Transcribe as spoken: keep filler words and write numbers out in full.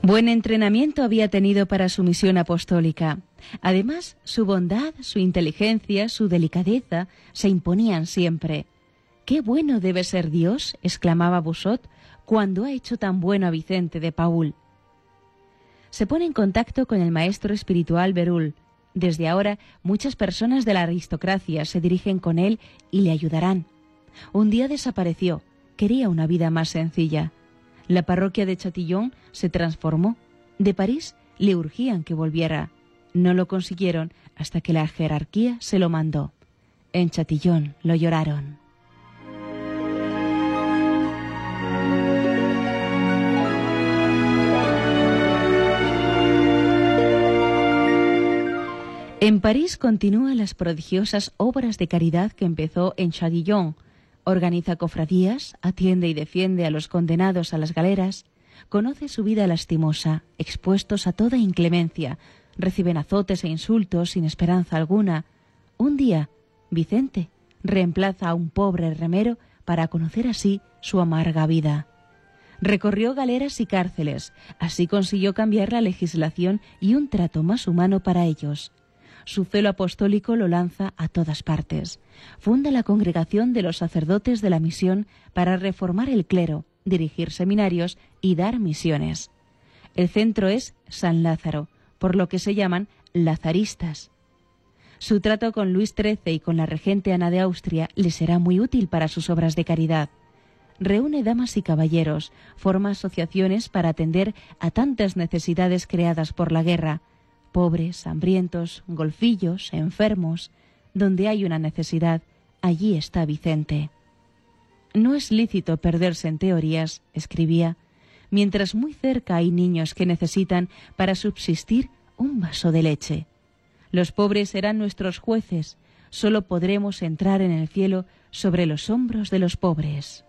Buen entrenamiento había tenido para su misión apostólica. Además, su bondad, su inteligencia, su delicadeza se imponían siempre. «¡Qué bueno debe ser Dios!», exclamaba Bossuet, «cuando ha hecho tan bueno a Vicente de Paúl». Se pone en contacto con el maestro espiritual Berulle. Desde ahora, muchas personas de la aristocracia se dirigen con él y le ayudarán. Un día desapareció. Quería una vida más sencilla. La parroquia de Chatillon se transformó. De París le urgían que volviera. No lo consiguieron hasta que la jerarquía se lo mandó. En Chatillon lo lloraron. En París continúa las prodigiosas obras de caridad que empezó en Chatillon. Organiza cofradías, atiende y defiende a los condenados a las galeras, conoce su vida lastimosa, expuestos a toda inclemencia, reciben azotes e insultos sin esperanza alguna. Un día, Vicente reemplaza a un pobre remero para conocer así su amarga vida. Recorrió galeras y cárceles, así consiguió cambiar la legislación y un trato más humano para ellos. Su celo apostólico lo lanza a todas partes. Funda la Congregación de los Sacerdotes de la Misión para reformar el clero, dirigir seminarios y dar misiones. El centro es San Lázaro, por lo que se llaman lazaristas. Su trato con Luis trece y con la regente Ana de Austria le será muy útil para sus obras de caridad. Reúne damas y caballeros, forma asociaciones para atender a tantas necesidades creadas por la guerra, pobres, hambrientos, golfillos, enfermos. Donde hay una necesidad, allí está Vicente. No es lícito perderse en teorías, escribía, mientras muy cerca hay niños que necesitan para subsistir un vaso de leche. Los pobres serán nuestros jueces, solo podremos entrar en el cielo sobre los hombros de los pobres.